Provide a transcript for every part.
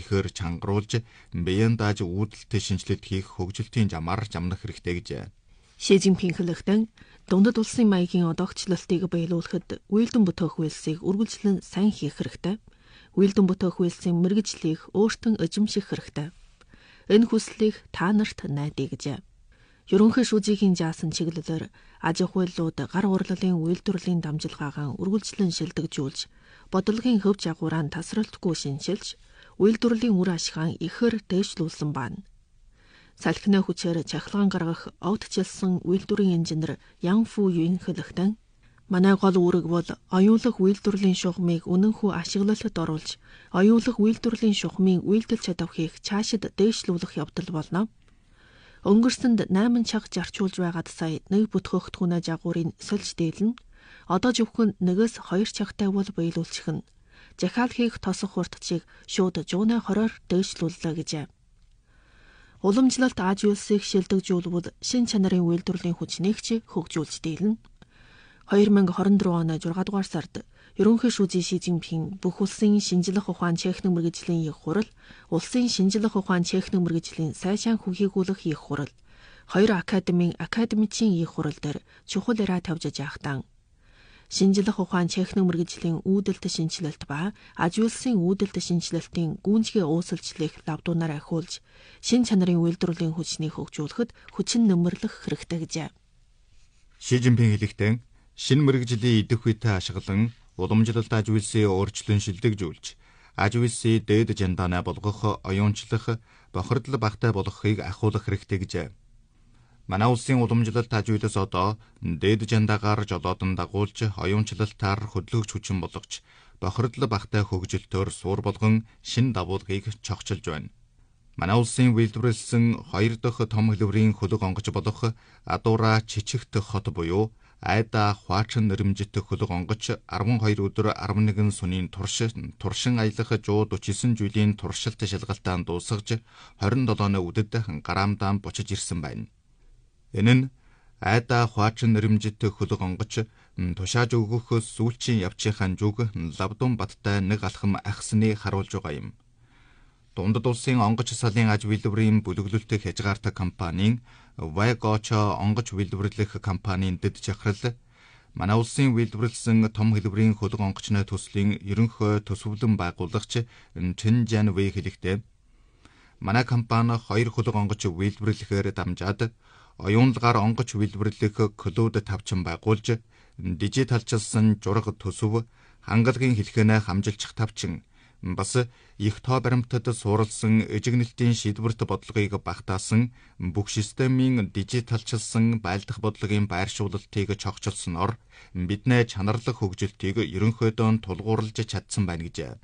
ихээр чангаруулж, биеийн дааж үүдэлтэй шинжилэлт хийх хөгжилтийн замаар замнах хэрэгтэй гэжээ. Шижинпинг хэлэхдээ дундад улсын маягийн одоогчлолтыг биелүүлэхэд үйлдэн бүтээх үйлсийг үргэлжлэн сайн хийх хэрэгтэй. Үйлдэн бүтээх үйлсийн мэргэжлийг өөртөө эзэмших хэрэгтэй. Энэ хүслийг та нарт найдаа гэжээ. Ерөнхий шүүжийн жаасан чиглэлээр аж ахуйлууд гар урлалын үйлдвэрлэлийн дамжлагаагаан үргэлжлэн шилдэгжүүлж, бодлогын хөв жагуураа тасралтгүй шинжилж, үйлдвэрлэлийн үр ашгаан ихээр дээшлүүлсэн байна. Салхины хүчээр чахалгаан гаргах огтчилсан үйлдвэрийн инженер Ян Фу Юн хэлэхдээ манай гол үүрэг бол оюулах үйлдвэрлэлийн шугамыг үнэнхүү ашиглалтад оруулж, оюулах үйлдвэрлэлийн шугамын үйлдэл чадварыг цаашид дээшлүүлэх явдал болно. Өнгөрсөнд 8 чаг зарчуулж байгаад сая нэг бүтгэгдэхүүнээ жагуурын сольж дийлнэ. Одоо зөвхөн 1-2 чагтай бол биелүүлчих нь. Захиал хийх тосох хурдчийг шууд 120-оор дээшлүүллээ гэжээ. Уламжлалт аж үйлсийг шилдэгжүүлбэл шин чанарын үйлдвэрлэлийн хүчнийг ч хөгжүүлж дийлнэ. 2024 оны 6 дугаар сард ерөнхий шүүжийн Шижинпинг бүх улсын шинжлэх ухаан техник мэргэжлийн их хурал, улсын шинжлэх ухаан техник мэргэжлийн сайшаан хүхийгүүлэх их хурал, 2 академийн академичийн их хурал дээр чухал яриа тавьж яахтан шинжлэх ухаан техник мэргэжлийн үүдэлт шинжилэлт ба аж үйлсийн үүдэлт шинжилэлтийн гүйцэтгэх уусалчлалыг лавдуунаар ахиулж, шин чанарын үйлдвэрлэлийн хүчнийг хөгжүүлэхэд хүчин нэмэрлэх хэрэгтэй гэжээ. Шижинпинг хэлэхдээ шинэ мэргэжлийн идэх үетэй ашиглан уламжлалт аж үйлсийн өөрчлөн шилдэгжүүлж, аж үйлсийн дээд жандаанаа болгох, оюунчлах, бохирдол багтай болгохыг ахиулах хэрэгтэй гэжээ. Манай улсын уламжлалт аж үйлс одоо дээд жандаагаар жолоодон дагуулж, оюунчлалтаар хөдөлгөгч хүчин болгож, бохирдол багтай хөгжилтөөр суур болгон шин давуулгыг чогчилж байна. Манай улсын үйлдвэрлэсэн 2 дахь том хэлбэрийн хөлөг онгоц болох Адуура Чичигт хот буюу Айда Хваачин нэрмжит хөлөг онгоц 12 өдөр 11 сүнийн туршин аялах 149 жилийн туршилт шалгалтаа дуусгаж 27 өдөд гараамдаан бочиж ирсэн байна. Энэ нь Айда Хваачин нэрмжит хөлөг онгоц тушааж өгөх сүүлчийн явчихын зүг лавдун баттай нэг алхам ахсныг харуулж байгаа юм. Дундад улсын онгоц салын аж үйлдвэрийн бүлэглэлт хязгаартай компанийн Вайгочо онгоц үйлдвэрлэх компанийн дэд захирал манай улсын үйлдвэрлэсэн том хэлбэрийн хөлөг онгоцны төслийн ерөнхий төсвөлэн байгуулагч Чин Жан Вэй хэлэхдээ манай компани 2 хөлөг онгоц үйлдвэрлэхээр дамжаад оюунлагаар онгоц үйлдвэрлэх клуб тавчин байгуулж, дижиталчилсан жураг төсөв, хангалагын хэлхэнэ хамжилчих тавчин бас их тоо баримтад суурилсан эжигнэлтийн шийдвэрт бодлогыг багтаасан бүх системийн дижиталчилсан байлдах бодлогын байршуулалтыг чогчилсноор бидний чанарлах хөгжилтийг ерөнхийдөө тулгуурлаж чадсан байна гэжээ.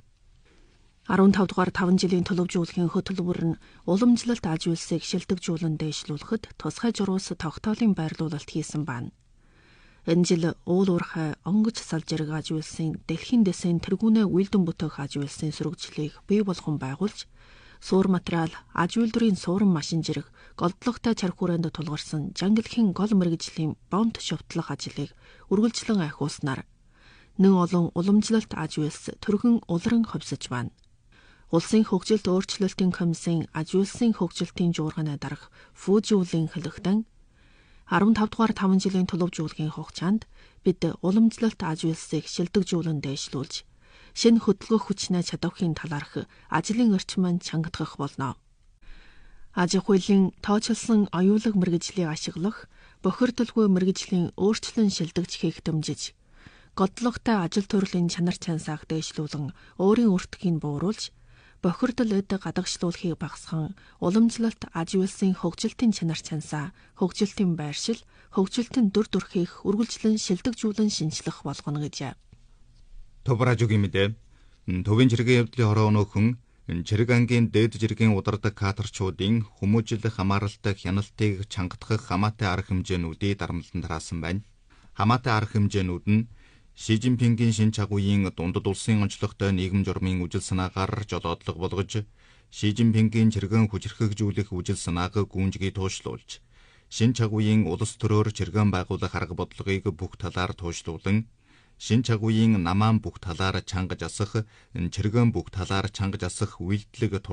15 дугаар 5 жилийн төлөвжүүлэхийн хөтөлбөр нь уламжлалт аж үйлсийг шилдэгжүүлэн дээшлүүлэхэд тусгай журуус тогтоолын байрлуулалт хийсэн байна. Энэ жил уул уурхай онгоц сал зэрэг аж үйлсийн дэлхийн дэсийн тэргүүнээ үйлдэн бүтээх аж үйлсийн сургажлыг бий болгон байгуулж, суур материал, аж үйлдвэрийн суурин машин зэрэг голдлоготой чарх хүрээнд тулгарсан жангилхийн гол мэргэжлийн бомт шувтлах ажлыг үргэлжлэн ахиулснаар нэн олон уламжлалт аж үйлс төргөн улиран ховсож байна. Улсын хөгжилт өөрчлөлтийн комиссийн аж үйлсийн хөгжилтийн жуурганы дарга Фужиулийн хэлэхдээ 15 дугаар 5 жилийн төлөвжүүлэхийн хугацаанд бид уламжлалт аж үйлсийг шилдэгжүүлэн дээшлүүлж, шинэ хөдөлгөх хүчнээ чадвархын талаарх ажлын орчмыг чангадах болно. Аж ахуйлын тооцоолсон оюулаг мэргэжлийг ашиглах, бохирдолгүй мэргэжлийн өөрчлөн шилдэгжихийг дэмжиж, годлоготой ажил төрлийн чанар чансааг дээшлүүлэн өөрийн өртгийг бууруулж, бохирдол эд гадагшлуулахыг багасган уламжлалт аж үйлсийн хөгжилтийн чанар чансаа, хөгжилтийн байршил, хөгжилтийн дүр төрхийг үргэлжлэн шилдэгжүүлэн шинжлэх болгоно гэжээ. Товражугийн мэдээ төвийн жиргэн явдлын хороо өнөөхөн жирэг ангийн дээд жиргэн удардаг катерчуудын хүмүүжил хамааралтай хяналтыг чангадах хамаатай арга хэмжээнүүдийг дарамтлан тараасан байна. Хамаатай арга хэмжээнүүд нь Шижинпингийн шин чагуугийн дундад улсын онцлогтой нийгэм журмын үжил санаагаар жолоодлого болгож, Шижинпингийн чиргэн хүчрхэгжүүлэх үжил санааг гүнжгий туушлуулж, шин чагуугийн улс төрөөр чиргэн байгуулах арга бодлогыг бүх талаар туушлуулан, шин чагуугийн намаан бүх талаар чангаж асах, чиргэн бүх талаар чангаж асах үйлдэлийг